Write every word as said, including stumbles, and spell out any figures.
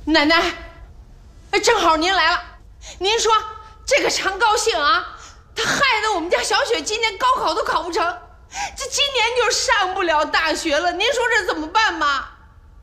奶奶，正好您来了，您说这可常高兴啊！他害得我们家小雪今年高考都考不成，这今年就上不了大学了。您说这怎么办嘛？